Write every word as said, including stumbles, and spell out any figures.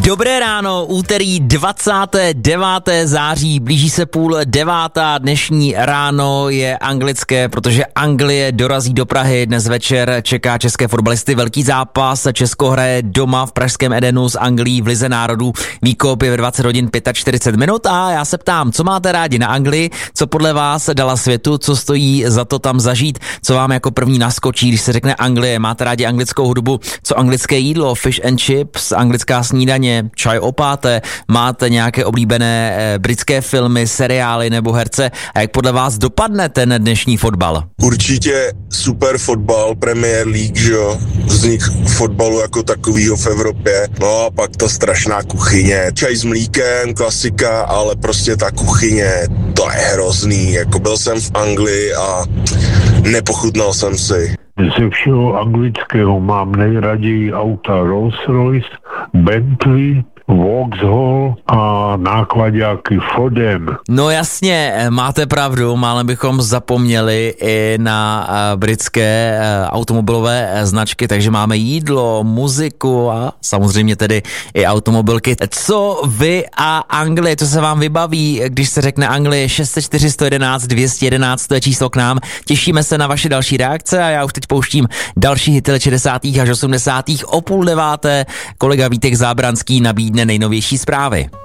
Dobré ráno, úterý dvacátého devátého září, blíží se půl devátá, dnešní ráno je anglické, protože Anglie dorazí do Prahy, dnes večer čeká české fotbalisty velký zápas, Česko hraje doma v pražském Edenu s Anglií v Lize národů, výkop je ve dvacet hodin čtyřicet pět minut a já se ptám, co máte rádi na Anglii, co podle vás dala světu, co stojí za to tam zažít, co vám jako první naskočí, když se řekne Anglie, máte rádi anglickou hudbu, co anglické jídlo, fish and chips, anglická snídaně, čaj o páté, máte nějaké oblíbené eh, britské filmy, seriály nebo herce a jak podle vás dopadne ten dnešní fotbal? Určitě super fotbal, Premier League, že jo, vznik fotbalu jako takovýho v Evropě, no a pak ta strašná kuchyně, čaj s mlíkem, klasika, ale prostě ta kuchyně, to je hrozný, jako byl jsem v Anglii a nepochutnal jsem si. Ze všeho anglického mám nejraději auta Rolls-Royce, Bentley, Vauxhall a nákladáky Fordem. No jasně, máte pravdu, málem bychom zapomněli i na uh, britské uh, automobilové uh, značky, takže máme jídlo, muziku a samozřejmě tedy i automobilky. Co vy a Anglie, co se vám vybaví, když se řekne Anglie? Šest set čtyři sto jedenáct dvě stě jedenáct, to je číslo k nám. Těšíme se na vaše další reakce a já už teď pouštím další hity šedesátých až osmdesátých o půl deváté. Kolega Vítek Zábranský nabídne nejnovější zprávy.